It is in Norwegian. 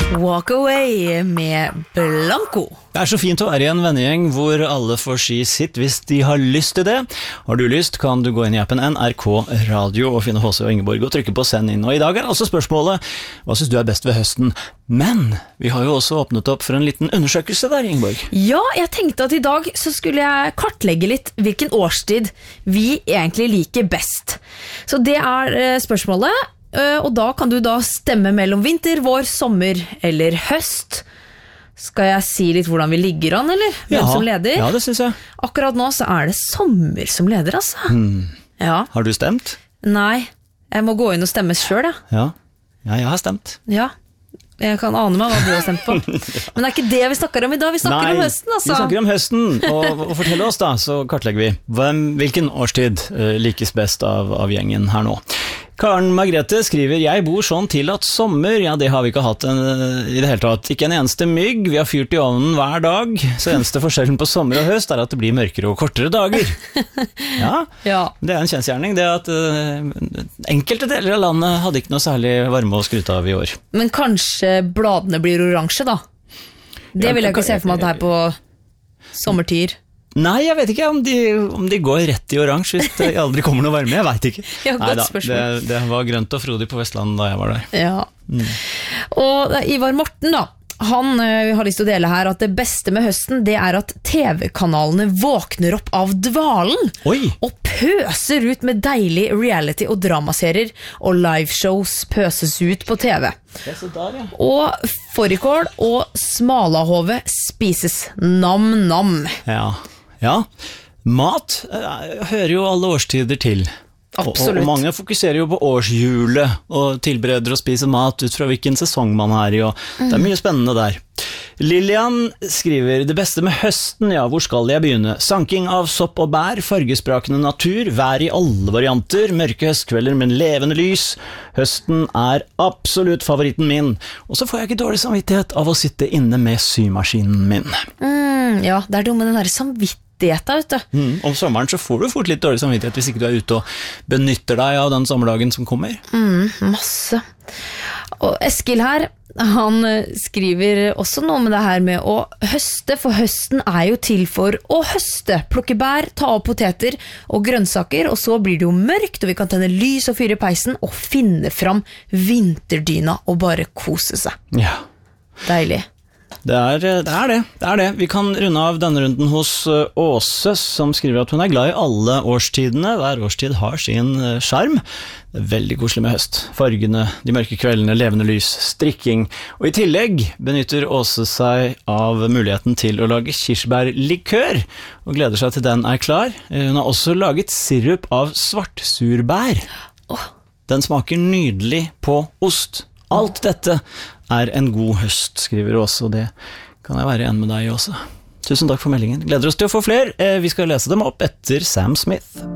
Walk Away med Blanco. Det så fint å være i en vennegjeng hvor alle får si sitt hvis de har lyst til det. Har du lyst, kan du gå inn i appen NRK Radio og finne H.C. og Ingeborg og trykke på send inn. Og i dag altså spørsmålet, hva synes du best ved høsten? Men vi har jo også åpnet opp for en liten undersøkelse der, Ingeborg. Ja, jeg tenkte at i dag så skulle jeg kartlegge litt hvilken årstid vi egentlig liker best. Så det spørsmålet. Og da kan du da stemme mellom vinter, vår, sommer eller høst. Skal jeg si litt hvordan vi ligger an, eller? Hvem som leder? Ja, det synes jeg. Akkurat nå så det sommer som leder, altså. Ja. Har du stemt? Nei, jeg må gå inn og stemme selv, ja. Ja, jeg har stemt. Ja, jeg kan ane meg hva du har stemt på. Men det ikke det vi snakker om i dag, vi snakker om høsten, altså. Vi snakker om høsten, og fortell oss da, så kartlegger vi. Hvilken årstid likes best av gjengen her nå? Karen Margrethe skriver, jeg bor sånn til at sommer, ja det har vi ikke hatt i det hele tatt. Ikke en eneste mygg, vi har fyrt i ovnen hver dag, så eneste forskjellen på sommer og høst at det blir mørkere og kortere dager. Ja. Det en kjensgjerning, det at enkelte deler av landet hadde ikke noe særlig varme å skryte av i år. Men kanskje bladene blir oransje da? Det vil jeg ikke se for meg at det her på sommertider. Nei, jeg vet ikke om de går rett i oransje hvis det aldri kommer noe varme, jeg vet ikke. Ja, godt spørsmål. Det var grønt og frodig på Vestlandet da jeg var der. Ja. Og Ivar Morten da, han har lyst til å dele her at det beste med høsten, det at TV-kanalene våkner opp av dvalen. Oi. Og pøser ut med deilig reality- og dramaserier, og liveshows pøses ut på TV. Der, ja. Og fårikål og smalahove spises nam-nam. Ja, mat hører jo alle årstider til. Absolutt. Og mange fokuserer jo på årshjulet og tilbereder og spiser mat ut fra hvilken sesong man i, og det mye spennende der. Lilian skriver, det beste med høsten, ja, hvor skal jeg begynne? Sanking av sopp og bær, fargesprakende natur, vær i alle varianter, mørke høstkvelder med levende lys. Høsten absolutt favoritten min. Og så får jeg ikke dårlig samvittighet av å sitte inne med symaskinen min. Ja, det dumme med den der samvittigheten. Om sommeren så får du fort litt dårlig samvittighet hvis ikke du ute og benytter deg av den sommerdagen som kommer. Masse. Og Eskil her, han skriver også noe med det her med å høste, for høsten jo til for å høste. Plukke bær, ta opp poteter og grønnsaker, og så blir det jo mørkt, og vi kan tenne lys og fyre i peisen og finne fram vinterdyna og bare kose seg. Ja. Deilig. Det det. Vi kan runde av denne runden hos Åse, som skriver at hun glad i alle årstidene. Hver årstid har sin skjerm. Det veldig koselig med høst. Fargene, de mørke kveldene, levende lys, strikking. Og i tillegg benytter Åse seg av muligheten til å lage kirsebærlikør, og gleder seg til den klar. Hun har også laget sirup av svartsurbær. Den smaker nydelig på ost. Alt dette en god høst, skriver Åse, og det kan jeg være enig med deg også. Tusen takk for meldingen. Gleder oss til å få flere. Vi skal lese dem opp etter Sam Smith.